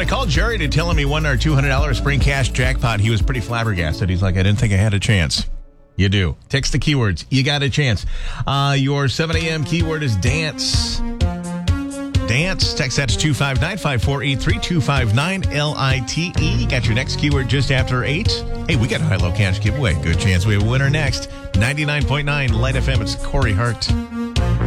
I called Jerry to tell him he won our $200 spring cash jackpot, he was pretty flabbergasted. He's like, I didn't think I had a chance. You do. Text the keywords. You got a chance. Your 7 a.m. keyword is dance. Dance. Text that to 259-548-3259 LITE. Got your next keyword just after 8. Hey, we got a high-low cash giveaway. Good chance we have a winner next. 99.9 Light FM. It's Corey Hart.